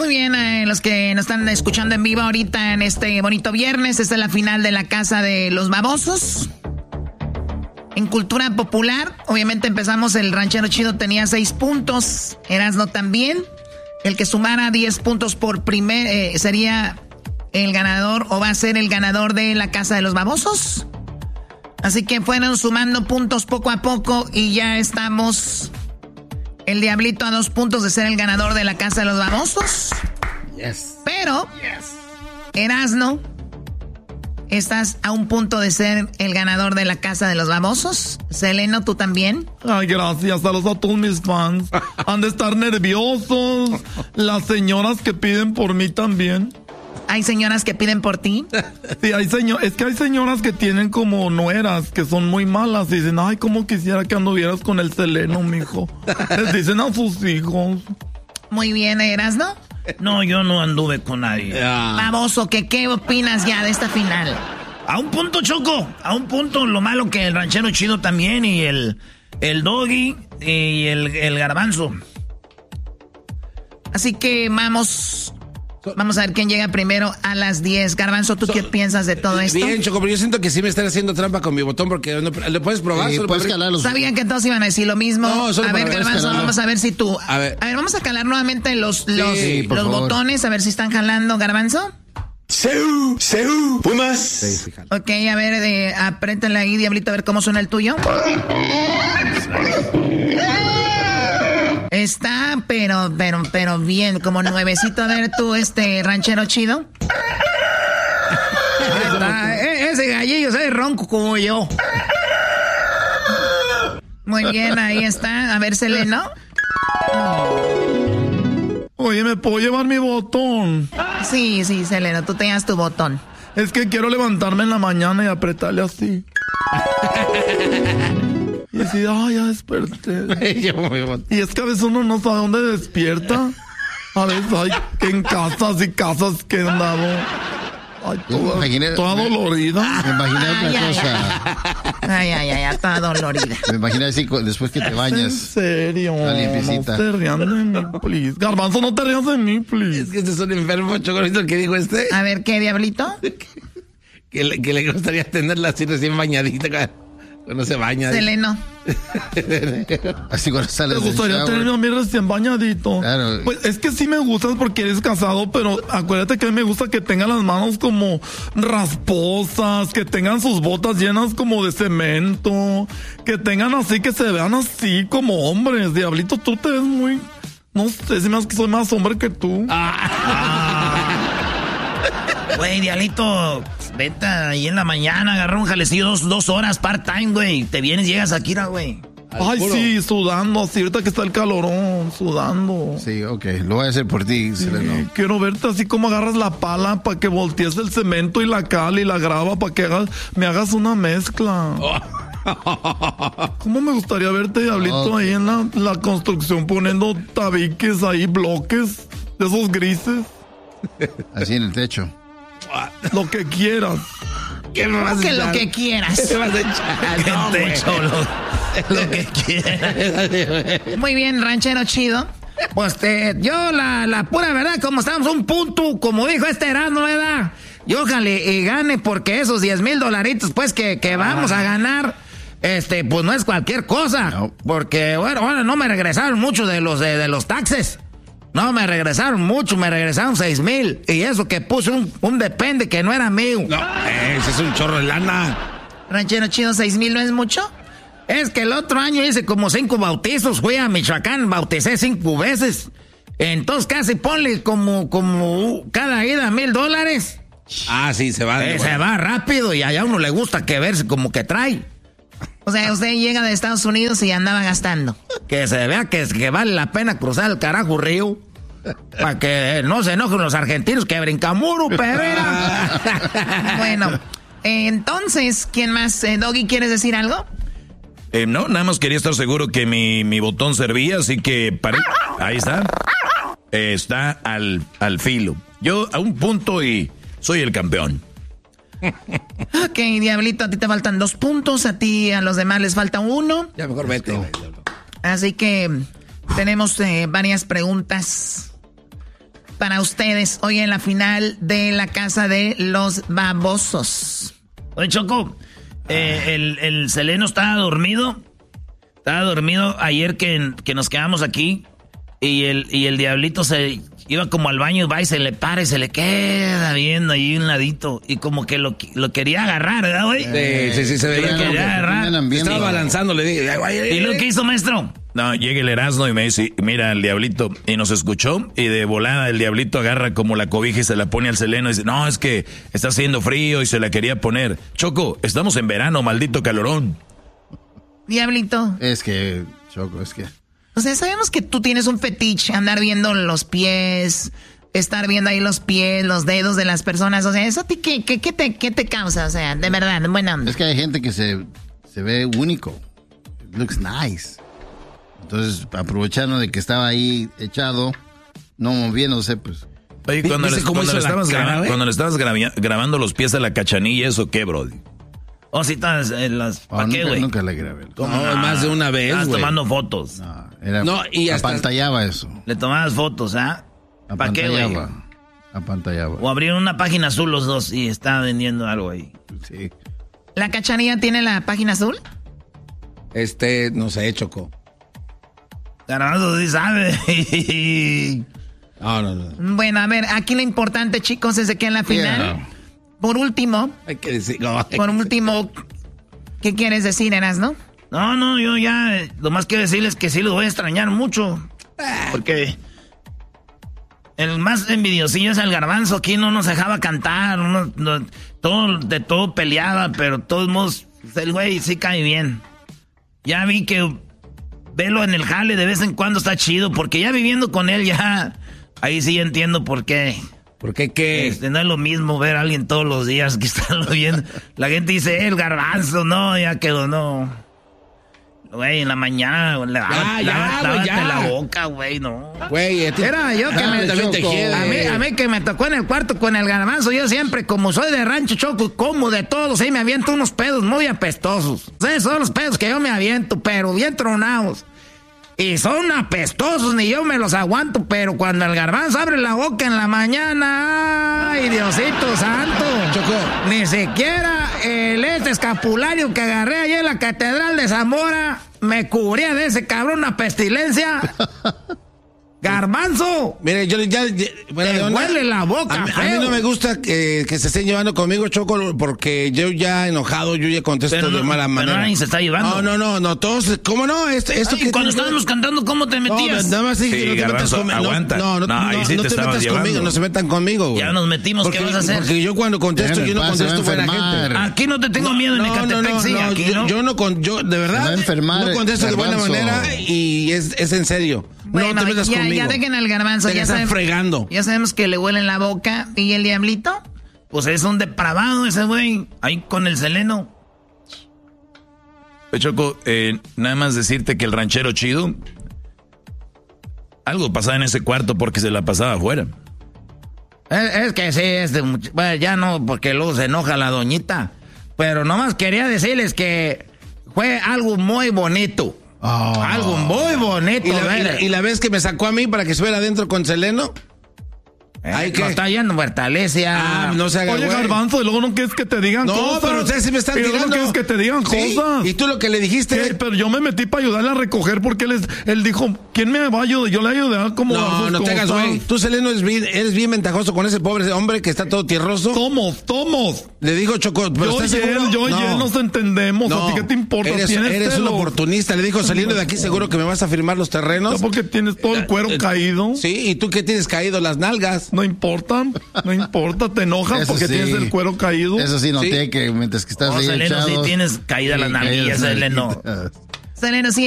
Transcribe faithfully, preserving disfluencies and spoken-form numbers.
Muy bien, eh, los que nos están escuchando en vivo ahorita en este bonito viernes, esta es la final de la Casa de los Babosos. En cultura popular, obviamente empezamos, el ranchero chido tenía seis puntos, Erasmo también. El que sumara diez puntos por primer eh, sería el ganador o va a ser el ganador de la Casa de los Babosos. Así que fueron sumando puntos poco a poco y ya estamos el Diablito a dos puntos de ser el ganador de la Casa de los Babosos. Yes. Pero, yes. Erasmo, estás a un punto de ser el ganador de la Casa de los Babosos. Seleno, ¿tú también? Ay, gracias. Saludos a todos mis fans. Han de estar nerviosos. Las señoras que piden por mí también. ¿Hay señoras que piden por ti? Sí, hay señor, es que hay señoras que tienen como nueras, que son muy malas. Y dicen, ay, cómo quisiera que anduvieras con el Seleno, mijo. Les dicen a sus hijos. Muy bien, Erasmo. No, yo no anduve con nadie. Yeah. Baboso, ¿qué, ¿qué opinas ya de esta final? A un punto, Choco. A un punto, lo malo que el ranchero chido también y el, el Doggy y el, el Garbanzo. Así que vamos... Vamos a ver quién llega primero a las diez. Garbanzo, ¿tú so, qué piensas de todo esto? Bien, Choco, pero yo siento que sí me están haciendo trampa con mi botón porque no, ¿le puedes probar? Sí, puedes calar los... Sabían que todos iban a decir lo mismo. No, a ver, Garbanzo, vamos a ver si tú... A ver, a ver vamos a calar nuevamente los, los, sí, los botones, a ver si están jalando, Garbanzo. ¡Seu! ¡Seu! ¡Pumas! Sí, sí, ok, a ver, eh, apriétale ahí, Diablito, a ver cómo suena el tuyo. Está, pero, pero, pero bien, como nuevecito. A ver tú, este ranchero chido. Ahí está, ese gallillo se ronco como yo. Muy bien, ahí está. A ver, Seleno. Oye, ¿me puedo llevar mi botón? Sí, sí, Seleno, tú tenías tu botón. Es que quiero levantarme en la mañana y apretarle así. Y decir, ay, ya desperté. Y es que a veces uno no sabe dónde despierta. A veces hay que en casas y casas que han dado. Ay, toda, imaginé, toda dolorida. Me imaginé otra ay, cosa. Ay, ay, ay, ay, toda dolorida. Me imaginé así después que te bañas. En serio. La limpiecita. No te rías de mí, please. Garbanzo, no te rías de mí, please. Es que este es un enfermo, Chocolito, que dijo este. A ver, ¿qué, Diablito? que, le, que le gustaría tenerla así recién bañadita. Cuando se baña. Seleno. Así cuando sale. ¿Te gustaría tenerme a mí recién bañadito? Claro. Pues es que sí me gustas porque eres casado, pero acuérdate que a mí me gusta que tengan las manos como rasposas, que tengan sus botas llenas como de cemento, que tengan así, que se vean así como hombres. Diablito, tú te ves muy... No sé, si me hace que soy más hombre que tú. Güey, Diablito, vete ahí en la mañana, agarra un jalecillo dos, dos horas part-time, güey. Te vienes, llegas aquí, güey. Ay, puro. Sí, sudando, así ahorita que está el calorón, sudando. Sí, ok, lo voy a hacer por ti, sí, Seleno. Quiero verte así como agarras la pala para que voltees el cemento y la cal y la grava para que hagas, me hagas una mezcla. ¿Cómo me gustaría verte, Diablito, okay. ahí en la, la construcción poniendo tabiques ahí, bloques de esos grises? Así en el techo. Lo que quieras. ¿Qué me vas a que echar? Lo que quieras. ¿Qué me vas a echar? No, el techo, lo, lo que quieras. Muy bien, ranchero chido. Pues te, yo la, la pura verdad, como estamos un punto, como dijo este Erasmo, ¿verdad? Y ojalá y gane, porque esos diez mil dolaritos, pues, que, que vamos a ganar, este, pues no es cualquier cosa. No. Porque, bueno, bueno, no me regresaron mucho de los, de, de los taxes. No, me regresaron mucho, me regresaron seis mil. Y eso que puse un, un depende que no era mío. No, ese es un chorro de lana. Ranchero chido, seis mil no es mucho. Es que el otro año hice como cinco bautizos. Fui a Michoacán, bauticé cinco veces. Entonces casi ponle como, como cada ida mil dólares. Ah, sí, se va. Eh, se va rápido y allá a uno le gusta que verse como que trae. O sea, usted llega de Estados Unidos y andaba gastando. Que se vea que, que vale la pena cruzar el carajo río. Para que no se enojen los argentinos que brincamuro, perera. Bueno, eh, entonces, ¿quién más? Eh, Doggy, ¿quieres decir algo? Eh, no, nada más quería estar seguro que mi, mi botón servía, así que pare... ahí está. Eh, está al, al filo. Yo a un punto y soy el campeón. Ok, Diablito, a ti te faltan dos puntos, a ti a los demás les falta uno. Ya mejor vete. Así que tenemos eh, varias preguntas para ustedes hoy en la final de la casa de los babosos. Oye, Choco, eh, el, el Seleno estaba dormido. Estaba dormido ayer que, que nos quedamos aquí. Y el, y el diablito se iba como al baño y va y se le para y se le queda viendo ahí un ladito. Y como que lo, lo quería agarrar, ¿verdad, güey? Sí, sí, sí, se veía. Lo quería agarrar. Estaba balanzando, le dije. ¿Y lo que hizo, maestro? No, llega el Erasmo y me dice, mira, el diablito, y nos escuchó, y de volada el diablito agarra como la cobija y se la pone al Seleno y dice, no, es que está haciendo frío y se la quería poner. Choco, estamos en verano, maldito calorón. Diablito. Es que, Choco, es que... O sea, sabemos que tú tienes un fetiche, andar viendo los pies, estar viendo ahí los pies, los dedos de las personas. O sea, ¿eso a ti qué, qué, qué, te, qué te causa? O sea, de verdad, buena onda. Es que hay gente que se, se ve único. It looks nice. Entonces, aprovechando de que estaba ahí echado, no moviéndose, pues... Oye, cuando, le, cuando, le, estabas cara, grabando, cuando le estabas grabando, grabando los pies a la Cachanilla, ¿eso qué, brody? Oh, sí, estás en las... ¿Para oh, qué, güey? Nunca, nunca le grabé. ¿Cómo? No, más de una vez, Estabas güey. tomando fotos. No, era, no y hasta... apantallaba eso. Le tomabas fotos, ¿ah? ¿Para qué, güey? Apantallaba. O abrieron una página azul los dos y estaba vendiendo algo ahí. Sí. ¿La Cachanilla tiene la página azul? Este, no sé, Choco. Garbanzo sí sabe. No, no, no. Bueno, a ver, aquí lo importante, chicos, es de que en la final... Yeah. Por último, hay que decir, no, hay por que último, ¿qué quieres decir, Eras, no? No, no, yo ya, lo más quiero decirles que sí los voy a extrañar mucho. Porque el más envidiosillo es el Garbanzo. Aquí no nos dejaba cantar, uno, no, todo, de todo peleaba, pero de todos modos, el güey sí cae bien. Ya vi que verlo en el jale de vez en cuando está chido, porque ya viviendo con él ya, ahí sí entiendo por qué. ¿Por qué qué? Este, no es lo mismo ver a alguien todos los días que estarlo viendo. La gente dice, eh, el Garbanzo, no, ya quedó, no. Güey, en la mañana, lávate la boca, güey, no. Güey, era yo que ah, me también te quiere. A mí, a mí que me tocó en el cuarto con el Garbanzo, yo siempre, como soy de rancho, Choco, como de todos, ahí me aviento unos pedos muy apestosos. O sea, son los pedos que yo me aviento, pero bien tronados. Y son apestosos, ni yo me los aguanto, pero cuando el Garbanzo abre la boca en la mañana, ¡ay, Diosito santo! Choco. Ni siquiera el este escapulario que agarré allá en la Catedral de Zamora me cubría de ese cabrón una pestilencia. Garbanzo, mire, yo ya, ya bueno, te huele la boca. A, a mí no me gusta que, que se estén llevando conmigo, Choco, porque yo ya enojado, yo ya contesto pero de no, mala manera. Pero nadie se está llevando. No, no, no, no, todos, ¿cómo no? Esto, esto Ay, que cuando estábamos cantando, ¿cómo te metías? No, nada más dije sí, que no te Garbanzo, metas conmigo. Aguanta. No, no, no, no, ahí sí no te, te metas llevando. conmigo, no se metan conmigo, güey. Ya nos metimos, porque, ¿qué vas a hacer? Porque yo cuando contesto, Déjame yo no paz, contesto buena gente. Aquí no te tengo no, miedo en no, Ecatepec, no, no, sí, no, aquí, yo, ¿no? yo no, con, yo de verdad, enfermar, no contesto de buena Garbanzo. manera y es, es en serio. Bueno, no te metas ya, conmigo. ya dejen al Garbanzo, te ya están saben, fregando. Ya sabemos que le huele en la boca. ¿Y el Diablito? Pues es un depravado ese güey, ahí con el Seleno. Choco, eh, nada más decirte que el ranchero chido, algo pasaba en ese cuarto porque se la pasaba afuera. Es, es que sí, es de, bueno, ya no, porque luego se enoja la doñita. Pero nomás quería decirles que fue algo muy bonito. Oh. Algo muy bonito. ¿Y la, y, la, ¿Y la vez que me sacó a mí para que estuviera adentro con Seleno? Eh, Ay, que está yendo Fortalecia. Ah, no se haga. Oye, Garbanzo, y luego no quieres que te digan no, cosas. No, pero ustedes sí me están y tirando. no quieres que te digan sí. cosas. Y tú lo que le dijiste. ¿Qué? Pero yo me metí para ayudarle a recoger porque él, es, él dijo, ¿quién me va a ayudar? Yo le ayudé a como. No, no te hagas, güey. Tú, Seleno, eres bien, eres bien ventajoso con ese pobre hombre que está todo tierroso. Somos, somos. Le dijo Choco, pero yo y él, yo y él nos entendemos. No, ¿A ti qué te importa? Eres, eres un oportunista. Le dijo, saliendo de aquí seguro que me vas a firmar los terrenos. No, porque tienes todo el cuero caído. Sí, y tú que tienes caído las nalgas. No importa, no importa. Te enojas eso porque sí. tienes el cuero caído. Eso sí, noté ¿Sí? que mientras que estás oh, ahí Seleno, echado, sí tienes caída sí, las nalguillas, Seleno. Seleno, sí.